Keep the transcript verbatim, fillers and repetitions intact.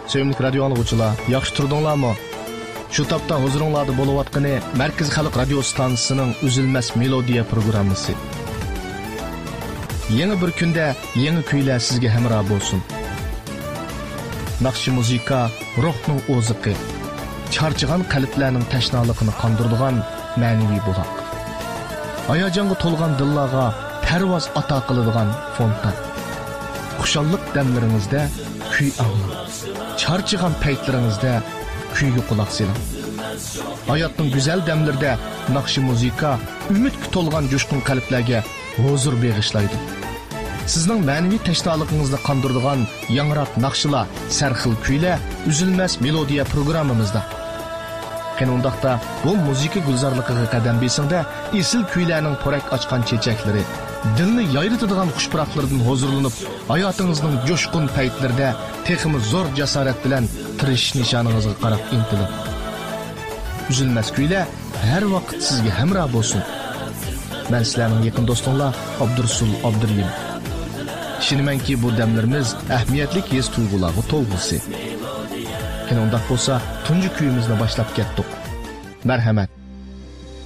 Sevimli radio anlıqçılar, yaxşı turdunlarmı? Şu tapda huzuringlarda bo'layotgani Markaz Xalq radio stansiyasining Üzülmez Melodiya programmasi. Yeni bir kunda yeni kuylar sizga hamroh bo'lsin. Naqshi muzika ruhning o'ziqi, charchigan qalblarning tashnaligini qondiradigan ma'naviy buloq. Hayajonga to'lgan dillarga parvoz ato qiladigan fontan. Xushallik damlaringizda kuy anglang. Charchigan paytlaringizda kuyga quloq soling. Hayotning go'zal damlarida naqshi muzika umidga to'lgan jo'shqin qalblarga huzur bag'ishlaydi. Sizning ma'naviy tashnoligingizni qondiradigan yangroq naqshlar, sarxil kuylar Üzülmez Melodiya programmamizda. Qanundaqda bu muzika gulzorligiga qadam besingda esil kuylarning porak ochgan chechaklari, dilni yayritadigan xushpuroqlardan huzurlanib, hayotingizning jo'shqin paytlarida texmi zo'r jasorat bilan tirishish nishoningizga qarab intilib. Üzülmez kuylar har vaqt sizga hamroh bo'lsin. Men sizlarning yaqin do'stinglar Abdursul Abduriyim. Ishonamanki bu damlarimiz ahamiyatli his tuyg'ularga to'lg'isi. Qanundaq bo'lsa, tunji kuyimizni boshlab ketdik. Marhamat.